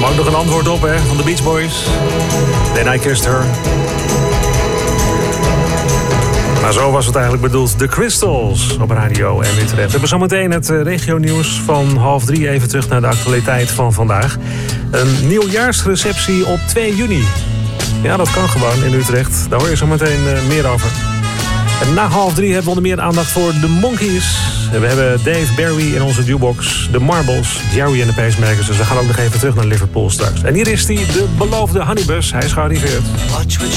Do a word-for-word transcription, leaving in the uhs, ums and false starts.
kwam ook nog een antwoord op, hè, van de Beach Boys. Then I Kissed Her. Maar zo was het eigenlijk bedoeld. The Crystals op Radio en Utrecht. We hebben zometeen het regionieuws van half drie. Even terug naar de actualiteit van vandaag. Een nieuwjaarsreceptie op twee juni. Ja, dat kan gewoon in Utrecht. Daar hoor je zo meteen uh, meer over. En na half drie hebben we onder meer aandacht voor de Monkees. We hebben Dave Barry in onze viewbox. De Marbles, Jerry en de Pacemakers. Dus we gaan ook nog even terug naar Liverpool straks. En hier is hij, de beloofde Honeybus. Hij is gearriveerd.